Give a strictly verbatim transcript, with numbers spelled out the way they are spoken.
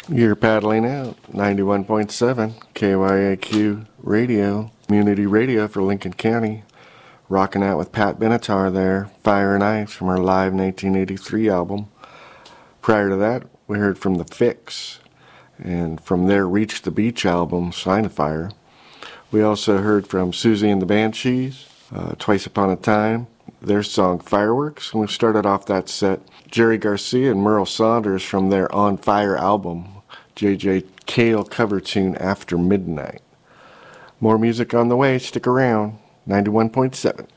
You're paddling out, ninety-one point seven K Y A Q radio, community radio for Lincoln County. Rocking out with Pat Benatar there, Fire and Ice from our live nineteen eighty-three album. Prior to that, we heard from The Fix, and from their Reach the Beach album, Sign of Fire. We also heard from Susie and the Banshees, uh, Twice Upon a Time, their song Fireworks, and we started off that set, Jerry Garcia and Merle Saunders from their On Fire album, J J Cale cover tune After Midnight. More music on the way, stick around, ninety-one point seven.